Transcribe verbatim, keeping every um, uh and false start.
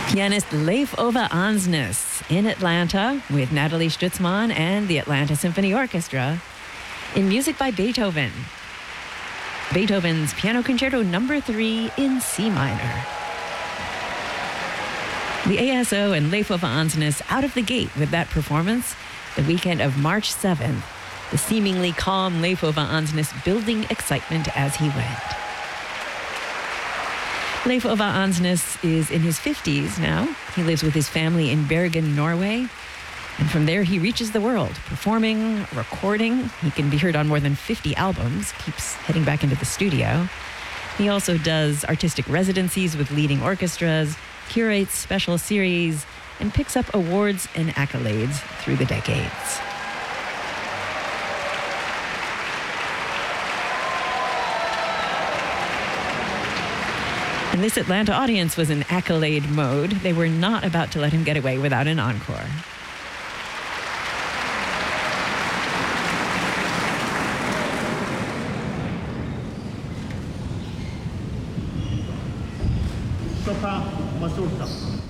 Pianist Leif Ove Andsnes in Atlanta with Natalie Stutzmann and the Atlanta Symphony Orchestra in music by Beethoven. Beethoven's Piano Concerto Number three in C minor. The A S O and Leif Ove Andsnes out of the gate with that performance the weekend of March seventh. The seemingly calm Leif Ove Andsnes building excitement as he went. Leif Ove Andsnes is in his fifties now. He lives with his family in Bergen, Norway. And from there, he reaches the world, performing, recording. He can be heard on more than fifty albums, keeps heading back into the studio. He also does artistic residencies with leading orchestras, curates special series, and picks up awards and accolades through the decades. And this Atlanta audience was in accolade mode. They were not about to let him get away without an encore. Chopin Mazurka.